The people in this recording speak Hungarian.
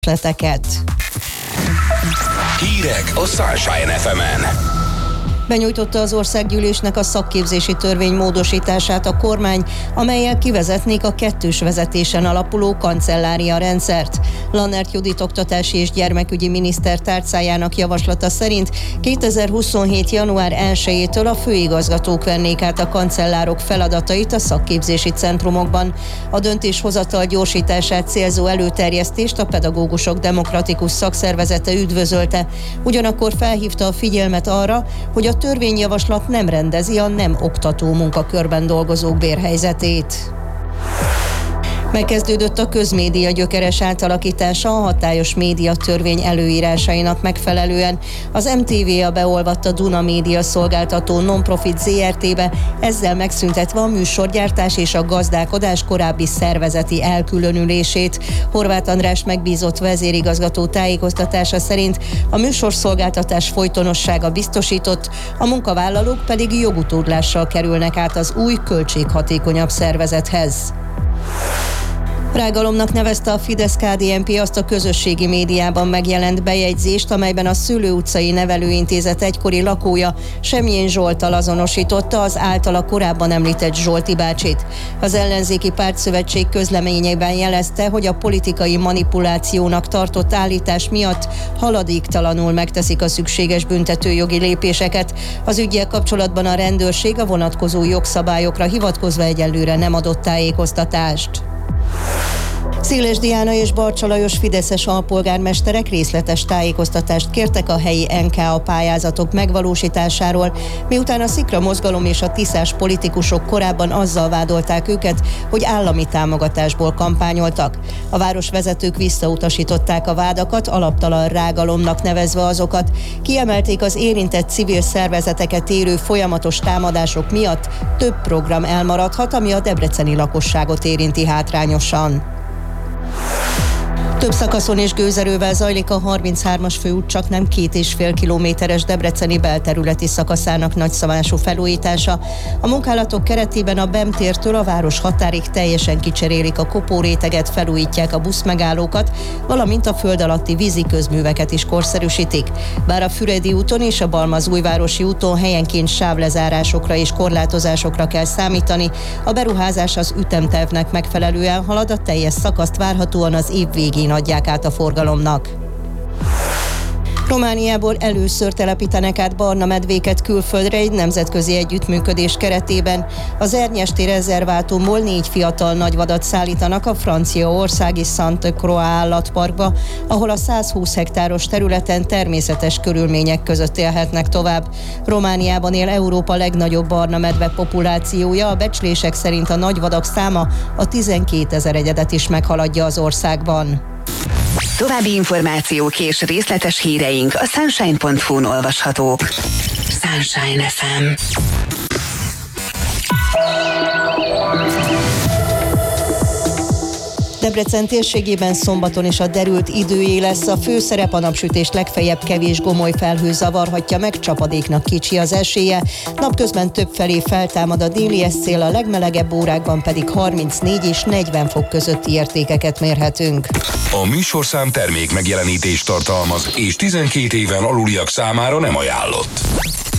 ötleteket. Hírek a Sunshine FM-en. Benyújtotta az országgyűlésnek a szakképzési törvény módosítását a kormány, amellyel kivezetnék a kettős vezetésen alapuló kancellária rendszert. Lannert Judit oktatási és gyermekügyi miniszter tárcájának javaslata szerint 2027. január 1-től a főigazgatók vennék át a kancellárok feladatait a szakképzési centrumokban. A döntéshozatal gyorsítását célzó előterjesztést a Pedagógusok Demokratikus Szakszervezete üdvözölte. Ugyanakkor felhívta a figyelmet arra, hogy a törvényjavaslat nem rendezi a nem oktató munkakörben dolgozók bérhelyzetét. Megkezdődött a közmédia gyökeres átalakítása a hatályos médiatörvény előírásainak megfelelően. Az MTV-a beolvadt a Duna Média szolgáltató non-profit ZRT-be, ezzel megszüntetve a műsorgyártás és a gazdálkodás korábbi szervezeti elkülönülését. Horváth András megbízott vezérigazgató tájékoztatása szerint a műsorszolgáltatás folytonossága biztosított, a munkavállalók pedig jogutódlással kerülnek át az új, költséghatékonyabb szervezethez. Rágalomnak nevezte a Fidesz-KDNP azt a közösségi médiában megjelent bejegyzést, amelyben a Szőlő utcai nevelőintézet egykori lakója Semjén Zsolttal azonosította az általa korábban említett Zsolti bácsit. Az ellenzéki pártszövetség közleményében jelezte, hogy a politikai manipulációnak tartott állítás miatt haladéktalanul megteszik a szükséges büntetőjogi lépéseket. Az üggyel kapcsolatban a rendőrség a vonatkozó jogszabályokra hivatkozva egyelőre nem adott tájékoztatást. Széles Diana és Barcsa Lajos fideszes alpolgármesterek részletes tájékoztatást kértek a helyi NKA pályázatok megvalósításáról, miután a Szikra mozgalom és a tiszás politikusok korábban azzal vádolták őket, hogy állami támogatásból kampányoltak. A városvezetők visszautasították a vádakat, alaptalan rágalomnak nevezve azokat. Kiemelték, az érintett civil szervezeteket érő folyamatos támadások miatt több program elmaradhat, ami a debreceni lakosságot érinti hátrányosan. Több szakaszon és gőzerővel zajlik a 33-as főút csaknem 2,5 kilométeres debreceni belterületi szakaszának nagyszabású felújítása. A munkálatok keretében a BEM tértől a város határig teljesen kicserélik a kopóréteget, felújítják a buszmegállókat, valamint a föld alatti vízi közműveket is korszerűsítik. Bár a Füredi úton és a Balmaz-Újvárosi úton helyenként sávlezárásokra és korlátozásokra kell számítani, a beruházás az ütemtervnek megfelelően halad, a teljes szakaszt várhatóan az év végén adják át a forgalomnak. Romániából először telepítenek át barna medvéket külföldre egy nemzetközi együttműködés keretében. Az Ernyesti rezervátumból 4 fiatal nagyvadat szállítanak a franciaországi Sainte-Croix állatparkba, ahol a 120 hektáros területen természetes körülmények között élhetnek tovább. Romániában él Európa legnagyobb barna medve populációja, a becslések szerint a nagyvadak száma a 12 000 egyedet is meghaladja az országban. További információk és részletes híreink a sunshine.hu-n olvashatók. Sunshine FM. Debrecen térségében szombaton is a derült időjé lesz, a főszerep, a napsütés legfeljebb kevés gomoly felhő zavarhatja meg, csapadéknak kicsi az esélye. Napközben többfelé feltámad a déli szél, a legmelegebb órákban pedig 34 és 40 fok közötti értékeket mérhetünk. A műsorszám termék megjelenítést tartalmaz, és 12 éven aluliak számára nem ajánlott.